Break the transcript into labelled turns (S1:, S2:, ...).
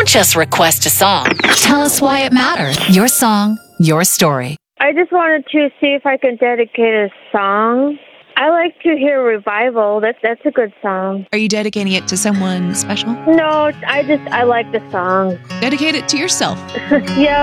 S1: Don't just request a song. Tell us why it matters. Your song, your story.
S2: I just wanted to see if I could dedicate a song. I like to hear Revival. That's a good song.
S3: Are you dedicating it to someone special?
S2: No, I like the song.
S3: Dedicate it to yourself.
S2: Yeah.